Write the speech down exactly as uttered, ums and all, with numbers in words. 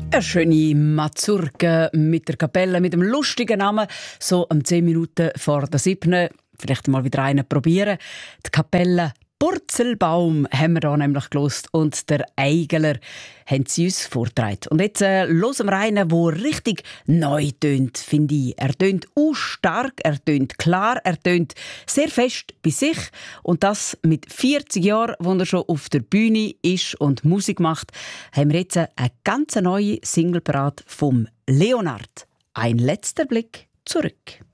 Eine schöne Mazurka mit der Kapelle, mit dem lustigen Namen, so um zehn Minuten vor der siebten. Vielleicht mal wieder einen probieren. Die Kapelle Purzelbaum haben wir hier nämlich gelost und der Eigeler haben sie uns vorgetragen. Und jetzt äh, hören wir einen, der richtig neu tönt, finde ich. Er tönt auch stark, er tönt klar, er tönt sehr fest bei sich. Und das mit vierzig Jahren, wo er schon auf der Bühne ist und Musik macht, haben wir jetzt eine ganz neue Single parat vom Leonard. Ein letzter Blick zurück.